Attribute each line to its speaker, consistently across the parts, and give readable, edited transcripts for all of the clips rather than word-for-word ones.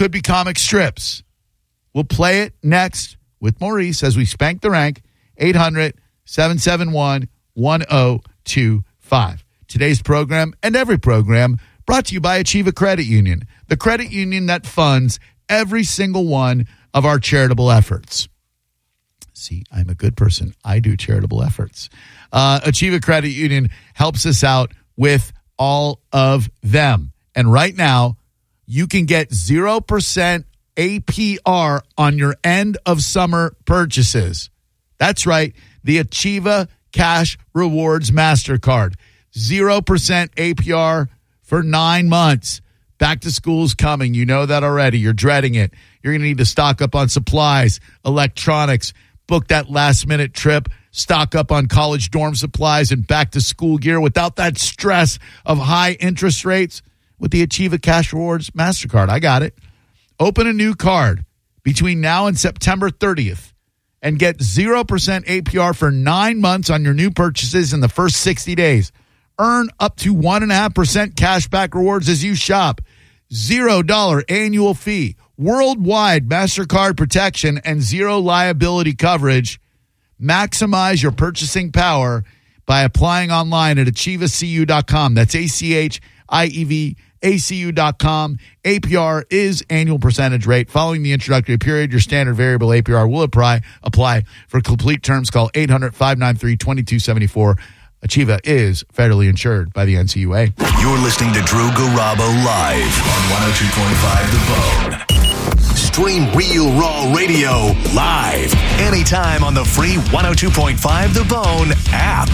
Speaker 1: could be comic strips. We'll play it next with Maurice as we spank the rank. 800-771-1025. Today's program and every program brought to you by Achieva Credit Union, the credit union that funds every single one of our charitable efforts. See, I'm a good person. I do charitable efforts. Achieva Credit Union helps us out with all of them. And right now, you can get 0% APR on your end of summer purchases. That's right. The Achieva Cash Rewards MasterCard. 0% APR for 9 months. Back to school's coming. You know that already. You're dreading it. You're going to need to stock up on supplies, electronics, book that last-minute trip, stock up on college dorm supplies and back-to-school gear without that stress of high interest rates with the Achieva Cash Rewards MasterCard. I got it. Open a new card between now and September 30th and get 0% APR for 9 months on your new purchases in the first 60 days. Earn up to 1.5% cashback rewards as you shop. $0 annual fee, worldwide MasterCard protection, and zero liability coverage. Maximize your purchasing power by applying online at achievacu.com. That's ACHIEVACU.com. APR is annual percentage rate. Following the introductory period, your standard variable APR will apply. For complete terms, call 800-593-2274. Achieva is federally insured by the NCUA.
Speaker 2: You're listening to Drew Garabo live on 102.5 The Bone. Stream Real Raw Radio live anytime on the free 102.5 The Bone app.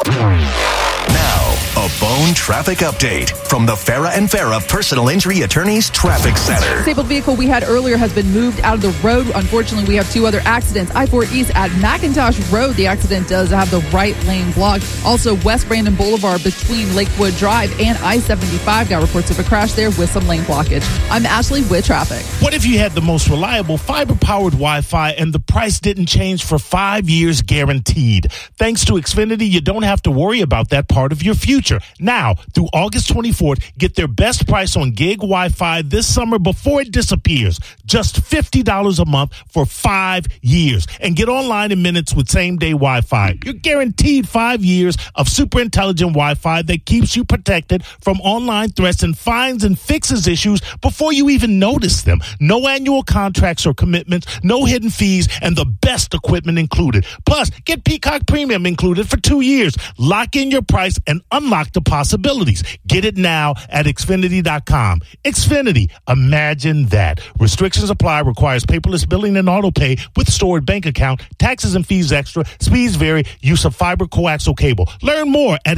Speaker 2: Now, a Bone traffic update from the Farah and Farah Personal Injury Attorneys Traffic Center.
Speaker 3: Disabled vehicle we had earlier has been moved out of the road. Unfortunately, we have 2 other accidents. I-4 East at McIntosh Road. The accident does have the right lane blocked. Also, West Brandon Boulevard between Lakewood Drive and I-75. Got reports of a crash there with some lane blockage. I'm Ashley with traffic.
Speaker 4: What if you had the most reliable fiber-powered Wi-Fi and the price didn't change for 5 years guaranteed? Thanks to Xfinity, you don't have to worry about that part of your future. Now, through August 24th, get their best price on gig Wi-Fi this summer before it disappears. Just $50 a month for 5 years. And get online in minutes with same-day Wi-Fi. You're guaranteed 5 years of super intelligent Wi-Fi that keeps you protected from online threats and finds and fixes issues before you even notice them. No annual contracts or commitments, no hidden fees, and the best equipment included. Plus, get Peacock Premium included for 2 years. Lock in your price and unlock the possibilities. Get it now at Xfinity.com. Xfinity, imagine that. Restrictions apply, requires paperless billing and auto pay with stored bank account, taxes and fees extra, speeds vary, use of fiber coaxial cable. Learn more at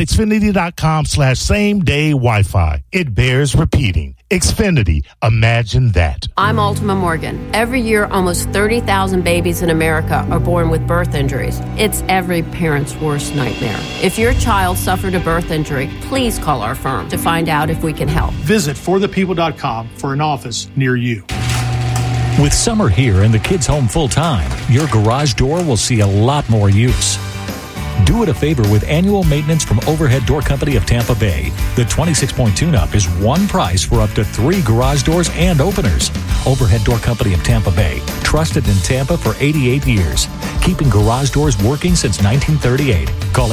Speaker 4: Xfinity.com/same-day Wi-Fi. It bears repeating. Xfinity, imagine that.
Speaker 5: I'm Ultima Morgan. Every year, almost 30,000 babies in America are born with birth injuries. It's every parent's worst nightmare. If your child suffered a birth injury, please call our firm to find out if we can help.
Speaker 6: Visit forthepeople.com for an office near you.
Speaker 7: With summer here and the kids home full-time, your garage door will see a lot more use. Do it a favor with annual maintenance from Overhead Door Company of Tampa Bay. The 26-point tune-up is one price for up to 3 garage doors and openers. Overhead Door Company of Tampa Bay, trusted in Tampa for 88 years. Keeping garage doors working since 1938. Call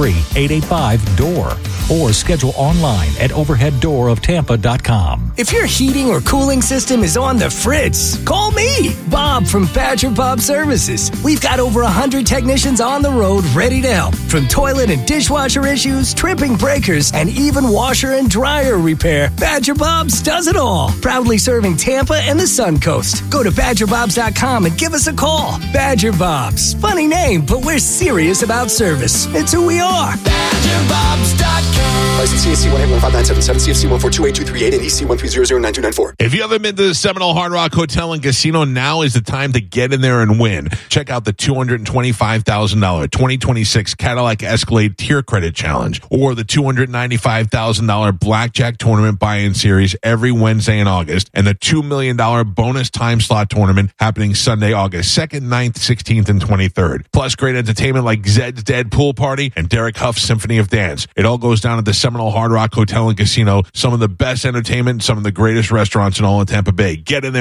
Speaker 7: 813-885-DOOR or schedule online at overheaddooroftampa.com.
Speaker 8: If your heating or cooling system is on the fritz, call me, Bob from Badger Bob Services. We've got over 100 technicians on the road ready to help. From toilet and dishwasher issues, tripping breakers, and even washer and dryer repair, Badger Bob's does it all. Proudly serving Tampa and the Sun Coast. Go to BadgerBobs.com and give us a call. Badger Bobs. Funny name, but we're serious about service. It's who we are. BadgerBobs.com.
Speaker 9: License CAC 1815977, CFC 1428238, and EC 1300924.
Speaker 10: If you haven't been to the Seminole Hard Rock Hotel and Casino, now is the time to get in there and win. Check out the $225,000 2026 Cadillac Escalade Tier Credit Challenge or the $295,000 Blackjack Tournament Buy-In Series every Wednesday in August, and the $2 million bonus time slot tournament happening Sunday, August 2nd, 9th, 16th, and 23rd. Plus great entertainment like Zed's Dead Pool Party and Derek Huff's Symphony of Dance. It all goes down at the Seminole Hard Rock Hotel and Casino. Some of the best entertainment, some of the greatest restaurants in all of Tampa Bay. Get in there